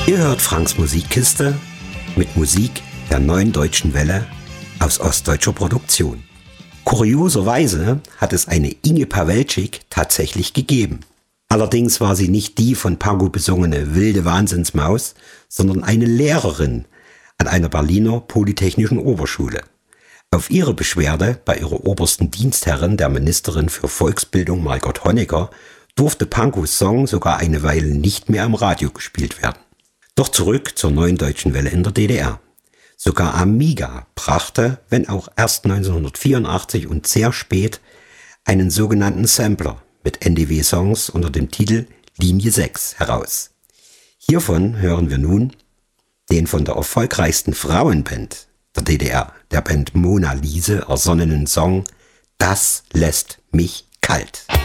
Ihr hört Franks Musikkiste mit Musik der Neuen Deutschen Welle aus ostdeutscher Produktion. Kurioserweise hat es eine Inge Pawelczyk tatsächlich gegeben. Allerdings war sie nicht die von Pankow besungene wilde Wahnsinnsmaus, sondern eine Lehrerin an einer Berliner Polytechnischen Oberschule. Auf ihre Beschwerde bei ihrer obersten Dienstherrin, der Ministerin für Volksbildung Margot Honecker, durfte Pankows Song sogar eine Weile nicht mehr im Radio gespielt werden. Doch zurück zur Neuen Deutschen Welle in der DDR. Sogar Amiga brachte, wenn auch erst 1984 und sehr spät, einen sogenannten Sampler mit NDW-Songs unter dem Titel Linie 6 heraus. Hiervon hören wir nun den von der erfolgreichsten Frauenband der DDR, der Band Mona Lise, ersonnenen Song Das lässt mich kalt.